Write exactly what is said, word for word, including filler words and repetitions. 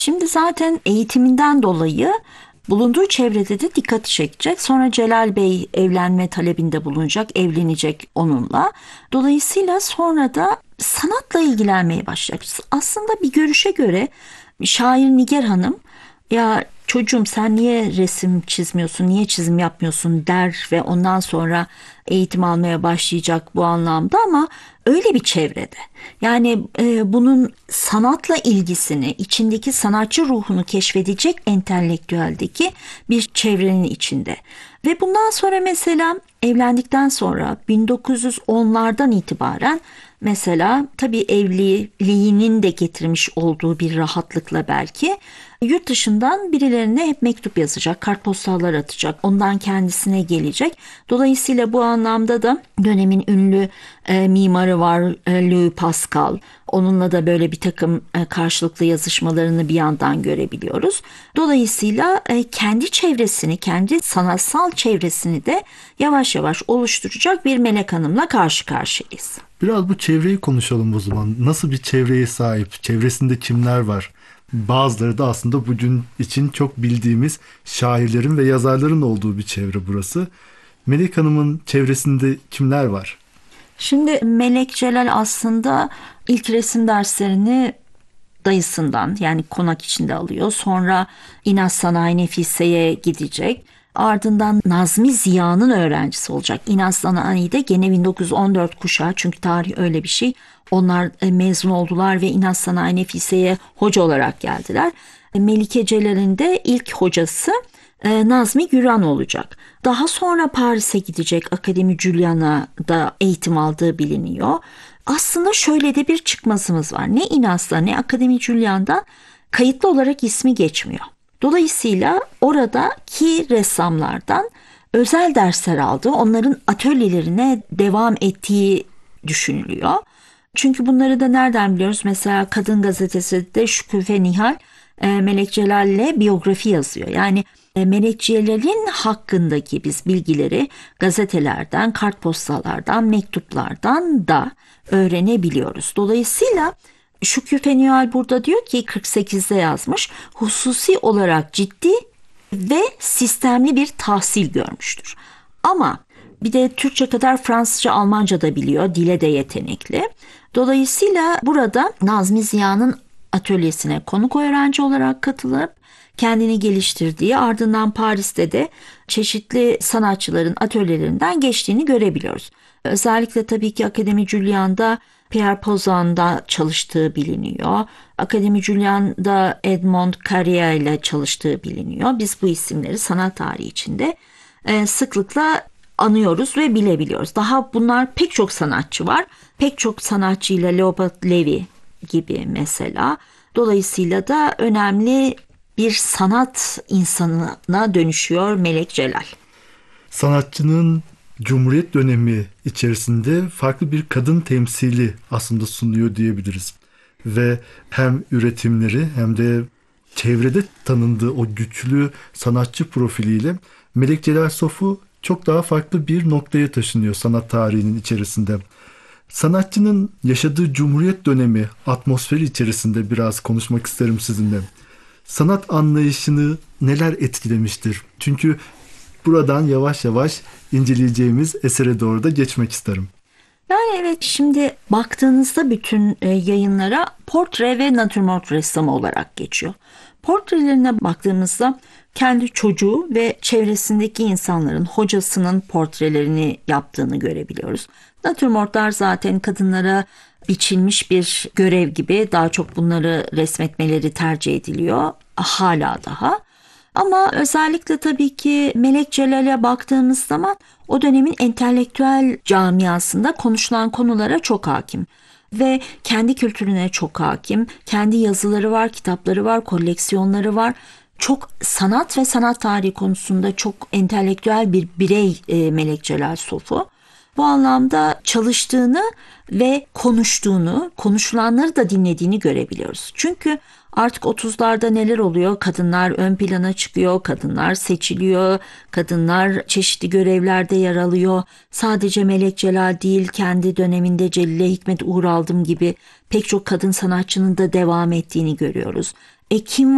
Şimdi zaten eğitiminden dolayı bulunduğu çevrede de dikkat çekecek. Sonra Celal Bey evlenme talebinde bulunacak, evlenecek onunla. Dolayısıyla sonra da sanatla ilgilenmeye başlayacak. Aslında bir görüşe göre şair Nigar Hanım, ya çocuğum sen niye resim çizmiyorsun, niye çizim yapmıyorsun der ve ondan sonra eğitim almaya başlayacak bu anlamda, ama öyle bir çevrede. Yani e, bunun sanatla ilgisini, içindeki sanatçı ruhunu keşfedecek entelektüeldeki bir çevrenin içinde. Ve bundan sonra mesela evlendikten sonra bin dokuz yüz onlardan itibaren mesela tabii evliliğinin de getirmiş olduğu bir rahatlıkla belki yurt dışından birilerine hep mektup yazacak, kartpostallar atacak, ondan kendisine gelecek. Dolayısıyla bu anlamda da dönemin ünlü e, mimarı var, e, Louis Pascal. Onunla da böyle bir takım e, karşılıklı yazışmalarını bir yandan görebiliyoruz. Dolayısıyla e, kendi çevresini, kendi sanatsal çevresini de yavaş yavaş oluşturacak bir Melek Hanım'la karşı karşıyayız. Biraz bu çevreyi konuşalım o zaman. Nasıl bir çevreye sahip? Çevresinde kimler var? Bazıları da aslında bugün için çok bildiğimiz şairlerin ve yazarların olduğu bir çevre burası. Melek Hanım'ın çevresinde kimler var? Şimdi Melek Celal aslında ilk resim derslerini dayısından, yani konak içinde alıyor. Sonra İnaz Sanayi Nefise'ye gidecek. Ardından Nazmi Ziya'nın öğrencisi olacak. İnaz Sanayi'de gene bin dokuz yüz on dört kuşağı, çünkü tarih öyle bir şey. Onlar e, mezun oldular ve İnaz Sanayi Nefise'ye hoca olarak geldiler. E, Melike Celal'in de ilk hocası e, Nazmi Güran olacak. Daha sonra Paris'e gidecek, Akademi Julian'da eğitim aldığı biliniyor. Aslında şöyle de bir çıkmazımız var. Ne İnaz'da ne Akademi Julian'da kayıtlı olarak ismi geçmiyor. Dolayısıyla oradaki ressamlardan özel dersler aldığı, onların atölyelerine devam ettiği düşünülüyor. Çünkü bunları da nereden biliyoruz? Mesela Kadın Gazetesi de Şüküfe Nihal e, Melek Celal'le biyografi yazıyor. Yani e, Melek Celal'in hakkındaki biz bilgileri gazetelerden, kartpostallardan, mektuplardan da öğrenebiliyoruz. Dolayısıyla Şüküfe Nihal burada diyor ki kırk sekizde yazmış, hususi olarak ciddi ve sistemli bir tahsil görmüştür. Ama bir de Türkçe kadar Fransızca, Almanca da biliyor, dile de yetenekli. Dolayısıyla burada Nazmi Ziya'nın atölyesine konuk öğrenci olarak katılıp kendini geliştirdiği, ardından Paris'te de çeşitli sanatçıların atölyelerinden geçtiğini görebiliyoruz. Özellikle tabii ki Akademi Julian'da Pierre Posan'da çalıştığı biliniyor. Akademi Julian'da Edmond Carrière ile çalıştığı biliniyor. Biz bu isimleri sanat tarihi içinde e, sıklıkla anıyoruz ve bilebiliyoruz. Daha bunlar, pek çok sanatçı var. Pek çok sanatçıyla Leopold Levi gibi mesela. Dolayısıyla da önemli bir sanat insanına dönüşüyor Melek Celal. Sanatçının Cumhuriyet dönemi içerisinde farklı bir kadın temsili aslında sunuyor diyebiliriz. Ve hem üretimleri hem de çevrede tanındığı o güçlü sanatçı profiliyle Melek Celal Sofu çok daha farklı bir noktaya taşınıyor sanat tarihinin içerisinde. Sanatçının yaşadığı Cumhuriyet dönemi atmosferi içerisinde biraz konuşmak isterim sizinle. Sanat anlayışını neler etkilemiştir? Çünkü buradan yavaş yavaş inceleyeceğimiz esere doğru da geçmek isterim. Yani evet, şimdi baktığınızda bütün e, yayınlara portre ve natürmort ressamı olarak geçiyor. Portrelerine baktığımızda kendi çocuğu ve çevresindeki insanların, hocasının portrelerini yaptığını görebiliyoruz. Natürmortlar zaten kadınlara biçilmiş bir görev gibi, daha çok bunları resmetmeleri tercih ediliyor hala daha. Ama özellikle tabii ki Melek Celal'e baktığımız zaman o dönemin entelektüel camiasında konuşulan konulara çok hakim. Ve kendi kültürüne çok hakim. Kendi yazıları var, kitapları var, koleksiyonları var. Çok sanat ve sanat tarihi konusunda çok entelektüel bir birey e, Melek Celal Sofu. Bu anlamda çalıştığını ve konuştuğunu, konuşulanları da dinlediğini görebiliyoruz. Çünkü artık otuzlarda neler oluyor? Kadınlar ön plana çıkıyor, kadınlar seçiliyor, kadınlar çeşitli görevlerde yer alıyor. Sadece Melek Celal değil, kendi döneminde Celile Hikmet Uğuraldım gibi pek çok kadın sanatçının da devam ettiğini görüyoruz. E kim